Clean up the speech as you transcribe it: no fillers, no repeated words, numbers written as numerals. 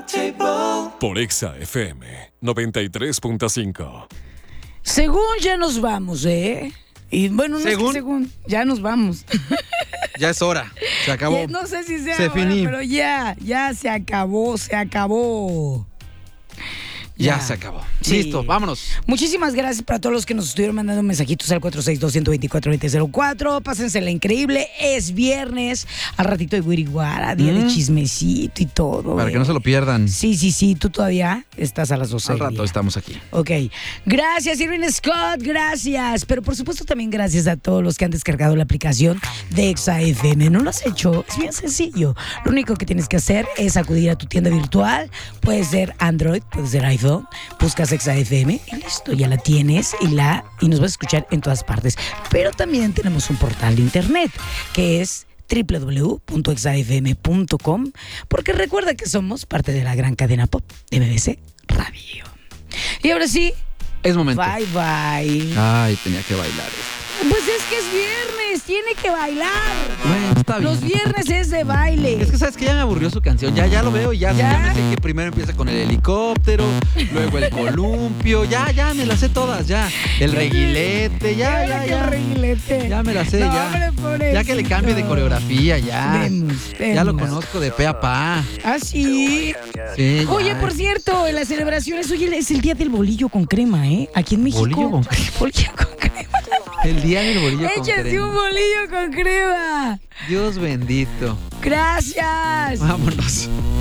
Por Exa FM 93.5. Según ya nos vamos, Y bueno, no ¿Según? es que según, ya nos vamos. Ya es hora, se acabó. No sé si sea Se ahora, finí. pero ya se acabó. Ya se acabó. Sí. Listo, vámonos. Muchísimas gracias para todos los que nos estuvieron mandando mensajitos al 462-124-2004. Pásensela increíble. Es viernes. Al ratito de Guiriguara, día de chismecito y todo. Para que no se lo pierdan. Sí. Tú todavía estás a las 12. Al rato estamos aquí. Ok. Gracias, Irving Scott. Gracias. Pero por supuesto también gracias a todos los que han descargado la aplicación de Exa FM. ¿No lo has hecho? Es bien sencillo. Lo único que tienes que hacer es acudir a tu tienda virtual. Puede ser Android, puede ser iPhone. Buscas Exa FM y listo, ya la tienes y nos vas a escuchar en todas partes. Pero también tenemos un portal de internet que es www.exafm.com, porque recuerda que somos parte de la gran cadena pop de BBC Radio. Y ahora sí, Es momento. bye. Ay, tenía que bailar esto. Pues es que es viernes, tiene que bailar. Bueno, está bien. Los viernes es de baile. Es que sabes que ya me aburrió su canción. Ya lo veo, ya me sé que primero empieza con el helicóptero, luego el columpio, ya me las sé todas, ya. El reguilete, ya. El reguilete. Ya me la sé, No, ya. hombre, pobrecito. Ya que le cambie de coreografía, ya. Vemos. Ya lo conozco de pe a pa. ¿Ah, sí? Sí, ya. Oye, por cierto, en las celebraciones, hoy es el día del bolillo con crema, Aquí en México. ¿Bolillo con crema? Bolillo con crema. El día del bolillo con Échate crema. un bolillo con crema. Dios bendito. Gracias. Vámonos.